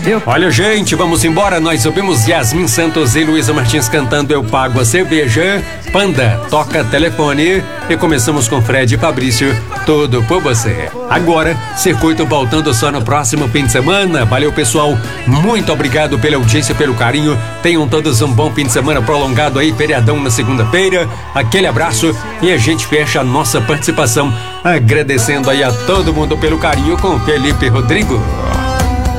Olha, gente, vamos embora. Nós ouvimos Yasmin Santos e Luísa Martins cantando Eu Pago a Cerveja. Panda toca telefone. E começamos com Fred e Fabrício, Tudo por Você. Agora, circuito voltando só no próximo fim de semana. Valeu, pessoal. Muito obrigado pela audiência, pelo carinho. Tenham todos um bom fim de semana prolongado aí, feriadão na segunda-feira. Aquele abraço e a gente fecha a nossa participação agradecendo aí a todo mundo pelo carinho com Felipe Rodrigo.